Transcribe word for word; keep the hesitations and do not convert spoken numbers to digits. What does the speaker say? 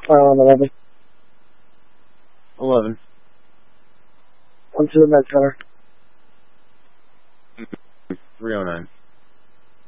File on eleven. Eleven. One to the med center. Three oh nine.